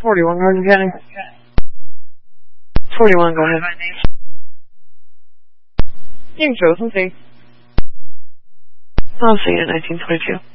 41, Hardin County. 41, go ahead. You can choose and see. I'll see you in 1922.